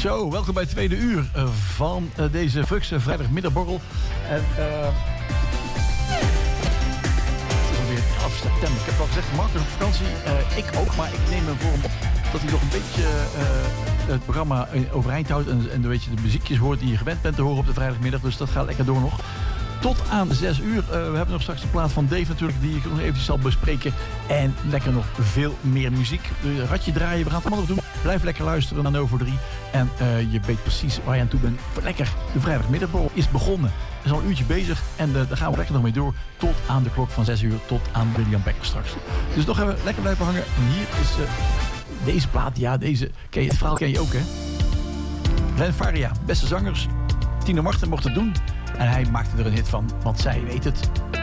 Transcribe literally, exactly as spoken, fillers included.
Zo, welkom bij het tweede uur uh, van uh, deze Frukse vrijdagmiddagborrel. En uh, het is alweer elf september. Ik heb al gezegd, Mark is op vakantie. Uh, ik ook, maar ik neem hem voor hem op dat hij nog een beetje uh, het programma overeind houdt. En, en een beetje de muziekjes hoort die je gewend bent te horen op de vrijdagmiddag. Dus dat gaat lekker door nog. Tot aan zes uur. Uh, we hebben nog straks de plaat van Dave natuurlijk, die ik nog eventjes zal bespreken. En lekker nog veel meer muziek. Uh, ratje draaien, we gaan het allemaal nog doen. Blijf lekker luisteren naar Novo drie. En uh, je weet precies waar je aan toe bent. Lekker, de vrijdagmiddagborrel is begonnen. We zijn al een uurtje bezig en uh, daar gaan we lekker nog mee door. Tot aan de klok van zes uur, tot aan William Becker straks. Dus nog even lekker blijven hangen. En hier is uh, deze plaat. Ja, deze. Ken je, het verhaal ken je ook, hè? Ren Faria, beste zangers. Tino Martin mocht het doen. En hij maakte er een hit van, want zij weet het.